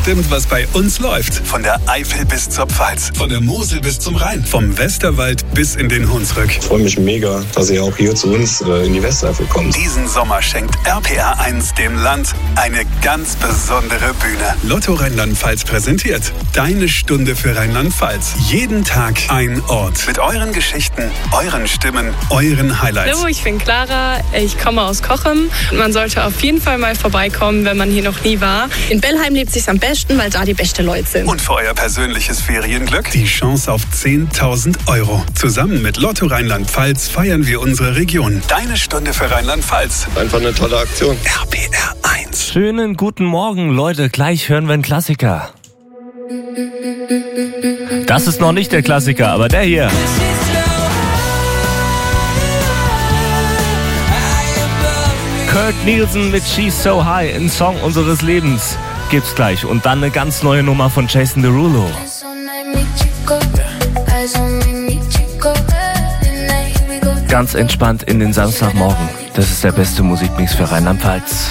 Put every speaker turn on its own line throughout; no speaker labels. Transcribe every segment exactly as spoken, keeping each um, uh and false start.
bestimmt, was bei uns läuft. Von der Eifel bis zur Pfalz, von der Mosel bis zum Rhein, vom Westerwald bis in den Hunsrück.
Ich freue mich mega, dass ihr auch hier zu uns äh, in die Westeifel kommt.
Diesen Sommer schenkt R P R eins dem Land eine ganz besondere Bühne. Lotto Rheinland-Pfalz präsentiert Deine Stunde für Rheinland-Pfalz. Jeden Tag ein Ort. Mit euren Geschichten, euren Stimmen, euren Highlights.
Hallo, ich bin Clara, ich komme aus Cochem. Man sollte auf jeden Fall mal vorbeikommen, wenn man hier noch nie war.
In Bellheim lebt es sich am besten, weil da die besten Leute sind.
Und für euer persönliches Ferienglück die Chance auf zehntausend Euro. Zusammen mit Lotto Rheinland-Pfalz feiern wir unsere Region. Deine Stunde für Rheinland-Pfalz.
Einfach eine tolle Aktion.
R P R eins.
Schönen guten Morgen, Leute. Gleich hören wir einen Klassiker. Das ist noch nicht der Klassiker, aber der hier. Kurt Nielsen mit She's So High, ein Song unseres Lebens. Gibt's gleich. Und dann eine ganz neue Nummer von Jason Derulo. Ganz entspannt in den Samstagmorgen. Das ist der beste Musikmix für Rheinland-Pfalz.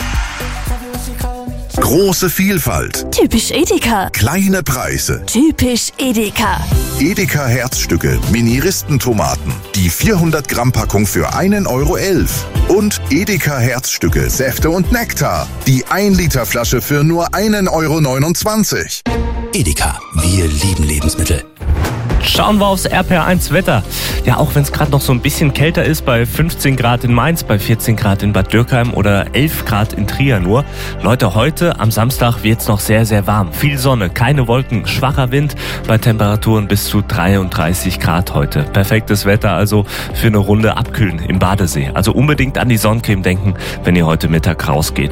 Große Vielfalt.
Typisch Edeka.
Kleine Preise.
Typisch Edeka.
Edeka Herzstücke, Mini-Ristentomaten. Die vierhundert Gramm Packung für einen Euro elf. Und Edeka Herzstücke, Säfte und Nektar. Die ein Liter Flasche für nur einen Euro neunundzwanzig.
Edeka, wir lieben Lebensmittel.
Schauen wir aufs R P R eins Wetter. Ja, auch wenn es gerade noch so ein bisschen kälter ist, bei fünfzehn Grad in Mainz, bei vierzehn Grad in Bad Dürkheim oder elf Grad in Trier nur. Leute, heute am Samstag wird es noch sehr, sehr warm. Viel Sonne, keine Wolken, schwacher Wind bei Temperaturen bis zu dreiunddreißig Grad heute. Perfektes Wetter also für eine Runde abkühlen im Badesee. Also unbedingt an die Sonnencreme denken, wenn ihr heute Mittag rausgeht.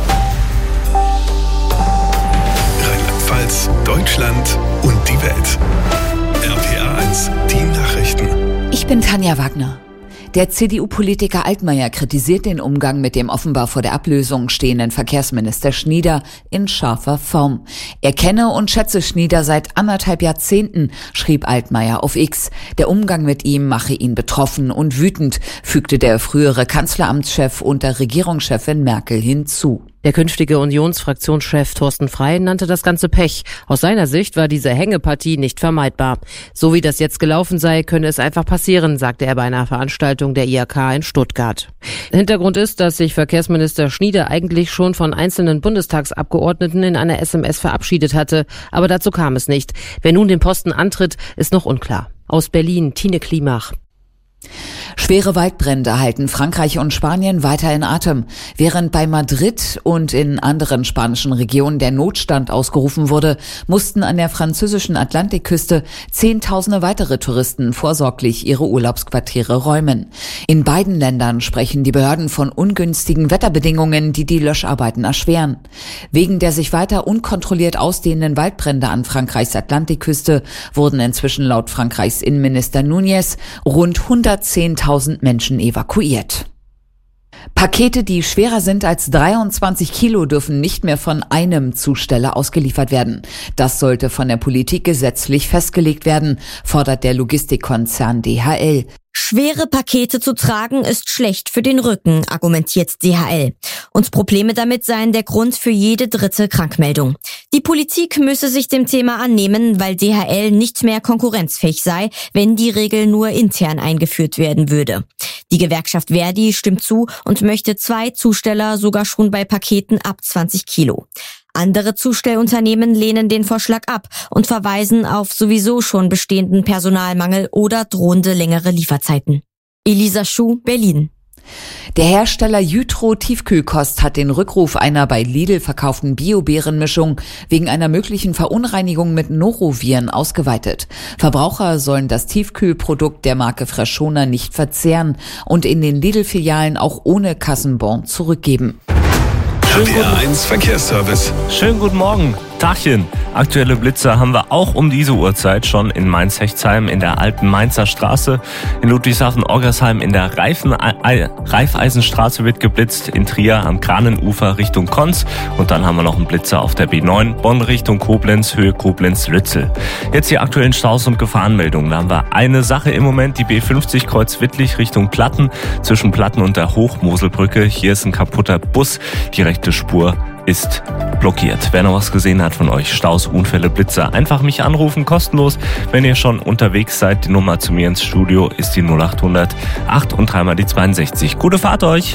Rheinland-Pfalz, Deutschland und die Welt. R P R eins, die Nachrichten.
Ich bin Tanja Wagner. Der C D U-Politiker Altmaier kritisiert den Umgang mit dem offenbar vor der Ablösung stehenden Verkehrsminister Schnieder in scharfer Form. Er kenne und schätze Schnieder seit anderthalb Jahrzehnten, schrieb Altmaier auf X. Der Umgang mit ihm mache ihn betroffen und wütend, fügte der frühere Kanzleramtschef unter Regierungschefin Merkel hinzu.
Der künftige Unionsfraktionschef Thorsten Frey nannte das Ganze Pech. Aus seiner Sicht war diese Hängepartie nicht vermeidbar. So wie das jetzt gelaufen sei, könne es einfach passieren, sagte er bei einer Veranstaltung der I H K in Stuttgart. Hintergrund ist, dass sich Verkehrsminister Schnieder eigentlich schon von einzelnen Bundestagsabgeordneten in einer S M S verabschiedet hatte. Aber dazu kam es nicht. Wer nun den Posten antritt, ist noch unklar. Aus Berlin, Tine Klimach.
Schwere Waldbrände halten Frankreich und Spanien weiter in Atem. Während bei Madrid und in anderen spanischen Regionen der Notstand ausgerufen wurde, mussten an der französischen Atlantikküste Zehntausende weitere Touristen vorsorglich ihre Urlaubsquartiere räumen. In beiden Ländern sprechen die Behörden von ungünstigen Wetterbedingungen, die die Löscharbeiten erschweren. Wegen der sich weiter unkontrolliert ausdehnenden Waldbrände an Frankreichs Atlantikküste wurden inzwischen laut Frankreichs Innenminister Núñez rund hundertzehntausend Menschen evakuiert. Pakete, die schwerer sind als dreiundzwanzig Kilo, dürfen nicht mehr von einem Zusteller ausgeliefert werden. Das sollte von der Politik gesetzlich festgelegt werden, fordert der Logistikkonzern D H L.
Schwere Pakete zu tragen ist schlecht für den Rücken, argumentiert D H L. Und Probleme damit seien der Grund für jede dritte Krankmeldung. Die Politik müsse sich dem Thema annehmen, weil D H L nicht mehr konkurrenzfähig sei, wenn die Regel nur intern eingeführt werden würde. Die Gewerkschaft Verdi stimmt zu und möchte zwei Zusteller sogar schon bei Paketen ab zwanzig Kilo. Andere Zustellunternehmen lehnen den Vorschlag ab und verweisen auf sowieso schon bestehenden Personalmangel oder drohende längere Lieferzeiten. Elisa Schuh, Berlin.
Der Hersteller Jytro Tiefkühlkost hat den Rückruf einer bei Lidl verkauften Bio-Beerenmischung wegen einer möglichen Verunreinigung mit Noroviren ausgeweitet. Verbraucher sollen das Tiefkühlprodukt der Marke Freshona nicht verzehren und in den Lidl-Filialen auch ohne Kassenbon zurückgeben.
R P R eins Verkehrsservice.
Schönen guten Morgen. Tachchen. Aktuelle Blitzer haben wir auch um diese Uhrzeit schon in Mainz-Hechtsheim in der alten Mainzer Straße. In Ludwigshafen-Orgersheim in der Reifen, äh, Raiffeisenstraße wird geblitzt. In Trier am Kranenufer Richtung Konz. Und dann haben wir noch einen Blitzer auf der B neun. Bonn Richtung Koblenz, Höhe Koblenz-Lützel. Jetzt die aktuellen Staus und Gefahrenmeldungen. Da haben wir eine Sache im Moment. Die B fünfzig Kreuz Wittlich Richtung Platten. Zwischen Platten und der Hochmoselbrücke. Hier ist ein kaputter Bus. Die rechte Spur ist blockiert. Wer noch was gesehen hat von euch, Staus, Unfälle, Blitzer, einfach mich anrufen, kostenlos. Wenn ihr schon unterwegs seid, die Nummer zu mir ins Studio ist die null acht hundert acht und dreimal die zweiundsechzig. Gute Fahrt euch!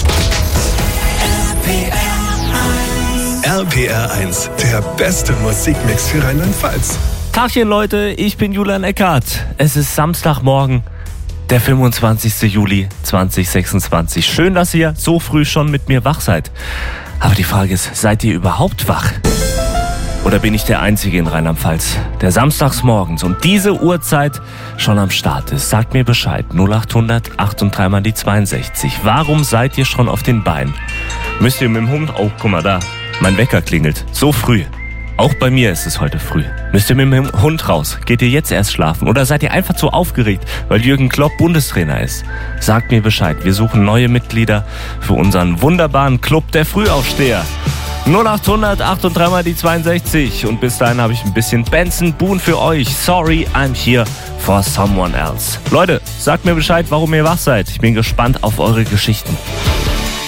R P R eins, der beste Musikmix für Rheinland-Pfalz.
Tagchen Leute, ich bin Julian Eckert. Es ist Samstagmorgen, der fünfundzwanzigster Juli zweitausendsechsundzwanzig. Schön, dass ihr so früh schon mit mir wach seid. Aber die Frage ist, seid ihr überhaupt wach? Oder bin ich der Einzige in Rheinland-Pfalz, der samstags morgens um diese Uhrzeit schon am Start ist? Sagt mir Bescheid. null acht hundert acht und dreimal die zweiundsechzig. Warum seid ihr schon auf den Beinen? Müsst ihr mit dem Hund... Oh, guck mal da. Mein Wecker klingelt. So früh. Auch bei mir ist es heute früh. Müsst ihr mit dem Hund raus? Geht ihr jetzt erst schlafen? Oder seid ihr einfach zu aufgeregt, weil Jürgen Klopp Bundestrainer ist? Sagt mir Bescheid. Wir suchen neue Mitglieder für unseren wunderbaren Club der Frühaufsteher. null acht hundert acht und dreimal die zweiundsechzig. Und bis dahin habe ich ein bisschen Benson Boone für euch. Sorry, I'm here for someone else. Leute, sagt mir Bescheid, warum ihr wach seid. Ich bin gespannt auf eure Geschichten.